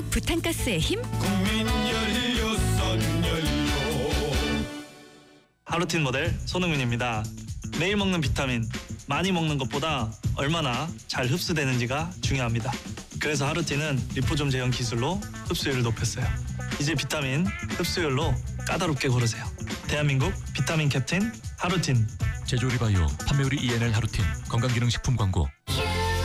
부탄가스의 힘. 국민 연료. 하루틴 모델 손흥민입니다. 매일 먹는 비타민, 많이 먹는 것보다 얼마나 잘 흡수되는지가 중요합니다. 그래서 하루틴은 리포좀 제형 기술로 흡수율을 높였어요. 이제 비타민 흡수율로 까다롭게 고르세요. 대한민국 비타민 캡틴 하루틴. 제조리바이오 판매우리 ENL 하루틴 건강기능식품 광고.